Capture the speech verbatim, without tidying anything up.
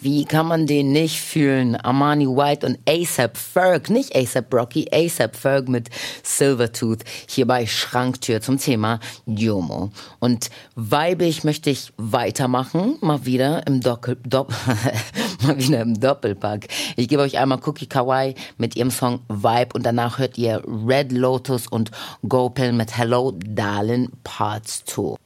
Wie kann man den nicht fühlen? Armani White und A$AP Ferg, nicht A$AP Rocky, A$AP Ferg mit Silvertooth hier bei Schranktür zum Thema Jomo. Und weibig möchte ich weitermachen, mal wieder im Doppel, Dopp, mal wieder im Doppelpack. Ich gebe euch einmal Cookie Kawaii mit ihrem Song Vibe und danach hört ihr Red Lotus und Gopel mit Hello Darling Parts zwei.